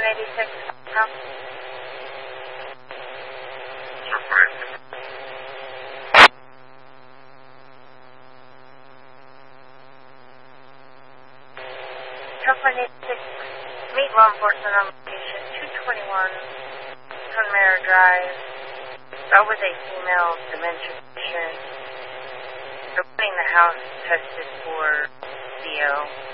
186. Huh? Truck 186. Meet law enforcement on location 221 Conmera Drive. That was a female dementia patient. They're putting the house tested for CO.